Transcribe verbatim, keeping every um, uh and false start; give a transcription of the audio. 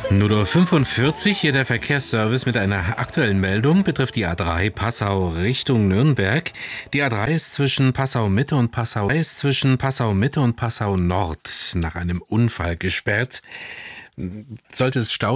null Uhr fünfundvierzig, hier der Verkehrsservice mit einer aktuellen Meldung, betrifft die A drei Passau Richtung Nürnberg. Die A drei ist zwischen Passau Mitte und Passau ist zwischen Passau Mitte und Passau Nord nach einem Unfall gesperrt. Sollte es Stau